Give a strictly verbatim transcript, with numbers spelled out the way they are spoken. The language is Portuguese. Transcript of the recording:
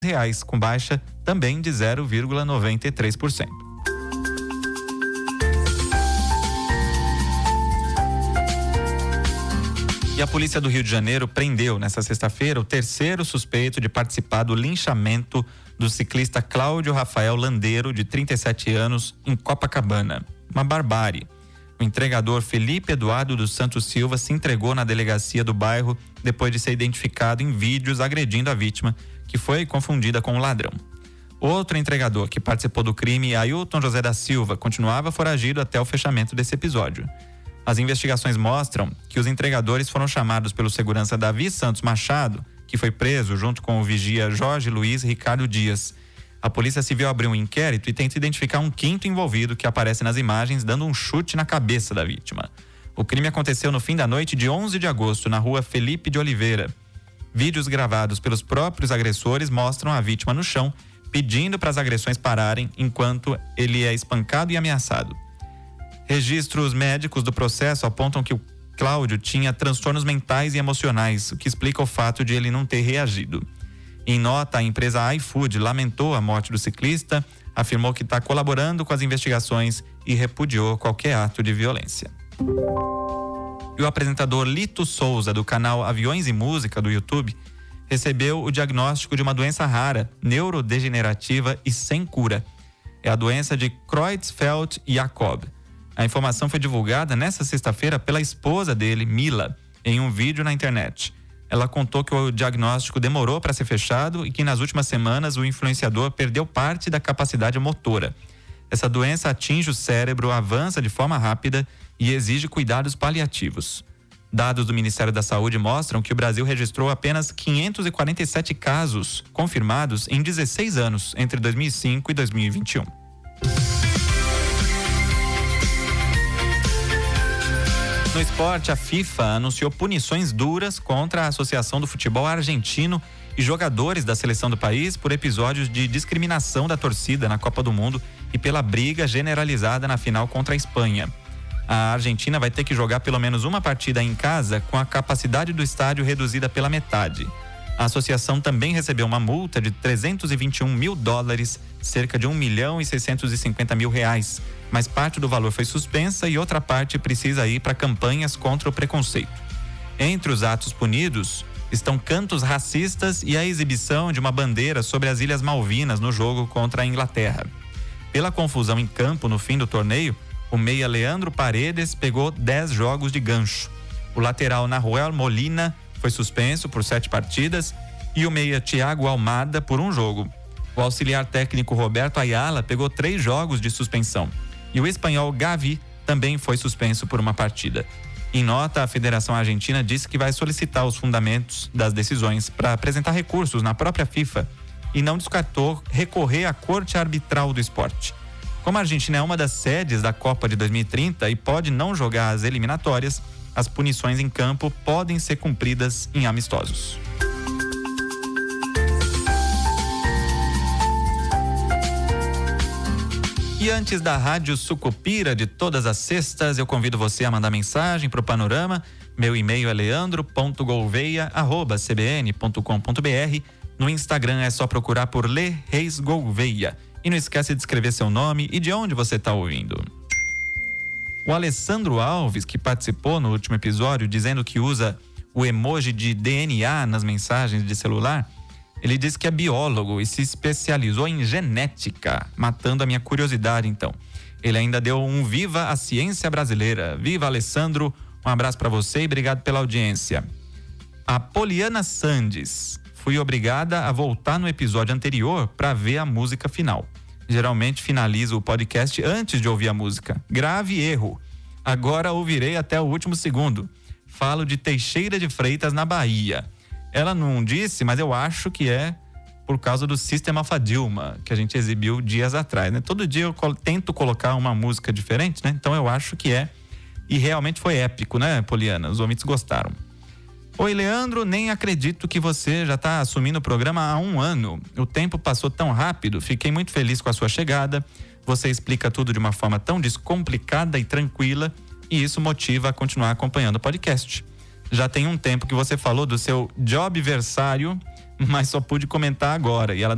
reais, com baixa também de zero vírgula noventa e três por cento. E a polícia do Rio de Janeiro prendeu nesta sexta-feira o terceiro suspeito de participar do linchamento do ciclista Cláudio Rafael Landeiro, de trinta e sete anos, em Copacabana. Uma barbárie. O entregador Felipe Eduardo dos Santos Silva se entregou na delegacia do bairro depois de ser identificado em vídeos agredindo a vítima, que foi confundida com um ladrão. Outro entregador que participou do crime, Ailton José da Silva, continuava foragido até o fechamento desse episódio. As investigações mostram que os entregadores foram chamados pelo segurança Davi Santos Machado, que foi preso junto com o vigia Jorge Luiz Ricardo Dias. A Polícia Civil abriu um inquérito e tenta identificar um quinto envolvido que aparece nas imagens dando um chute na cabeça da vítima. O crime aconteceu no fim da noite de onze de agosto, na rua Felipe de Oliveira. Vídeos gravados pelos próprios agressores mostram a vítima no chão, pedindo para as agressões pararem enquanto ele é espancado e ameaçado. Registros médicos do processo apontam que o Cláudio tinha transtornos mentais e emocionais, o que explica o fato de ele não ter reagido. Em nota, a empresa iFood lamentou a morte do ciclista, afirmou que está colaborando com as investigações e repudiou qualquer ato de violência. E o apresentador Lito Souza, do canal Aviões e Música do YouTube, recebeu o diagnóstico de uma doença rara, neurodegenerativa e sem cura. É a doença de Creutzfeldt-Jakob. A informação foi divulgada nesta sexta-feira pela esposa dele, Mila, em um vídeo na internet. Ela contou que o diagnóstico demorou para ser fechado e que nas últimas semanas o influenciador perdeu parte da capacidade motora. Essa doença atinge o cérebro, avança de forma rápida e exige cuidados paliativos. Dados do Ministério da Saúde mostram que o Brasil registrou apenas quinhentos e quarenta e sete casos confirmados em dezesseis anos, entre dois mil e cinco e dois mil e vinte e um. No esporte, a FIFA anunciou punições duras contra a Associação do Futebol Argentino e jogadores da seleção do país por episódios de discriminação da torcida na Copa do Mundo e pela briga generalizada na final contra a Espanha. A Argentina vai ter que jogar pelo menos uma partida em casa com a capacidade do estádio reduzida pela metade. A associação também recebeu uma multa de trezentos e vinte e um mil dólares, cerca de um milhão e seiscentos e cinquenta mil reais, mas parte do valor foi suspensa e outra parte precisa ir para campanhas contra o preconceito. Entre os atos punidos estão cantos racistas e a exibição de uma bandeira sobre as Ilhas Malvinas no jogo contra a Inglaterra. Pela confusão em campo no fim do torneio, o meia Leandro Paredes pegou dez jogos de gancho. O lateral Nahuel Molina foi suspenso por sete partidas e o meia Thiago Almada por um jogo. O auxiliar técnico Roberto Ayala pegou três jogos de suspensão. E o espanhol Gavi também foi suspenso por uma partida. Em nota, a Federação Argentina disse que vai solicitar os fundamentos das decisões para apresentar recursos na própria FIFA e não descartou recorrer à Corte Arbitral do Esporte. Como a Argentina é uma das sedes da Copa de dois mil e trinta e pode não jogar as eliminatórias, as punições em campo podem ser cumpridas em amistosos. E antes da Rádio Sucupira de todas as sextas, eu convido você a mandar mensagem para o Panorama. Meu e-mail é leandro ponto gouveia arroba c b n ponto com ponto b r. No Instagram é só procurar por Le Reis Gouveia. E não esquece de escrever seu nome e de onde você está ouvindo. O Alessandro Alves, que participou no último episódio, dizendo que usa o emoji de D N A nas mensagens de celular, ele disse que é biólogo e se especializou em genética, matando a minha curiosidade, então. Ele ainda deu um viva a ciência brasileira. Viva, Alessandro, um abraço para você e obrigado pela audiência. A Poliana Sandes, fui obrigada a voltar no episódio anterior para ver a música final. Geralmente finalizo o podcast antes de ouvir a música. Grave erro. Agora ouvirei até o último segundo. Falo de Teixeira de Freitas, na Bahia. Ela não disse, mas eu acho que é por causa do System of a Dilma, que a gente exibiu dias atrás, né? Todo dia eu col- tento colocar uma música diferente, né? Então eu acho que é. E realmente foi épico, né, Poliana? Os ouvintes gostaram. Oi, Leandro, nem acredito que você já está assumindo o programa há um ano. O tempo passou tão rápido, fiquei muito feliz com a sua chegada. Você explica tudo de uma forma tão descomplicada e tranquila e isso motiva a continuar acompanhando o podcast. Já tem um tempo que você falou do seu jobversário, mas só pude comentar agora. E ela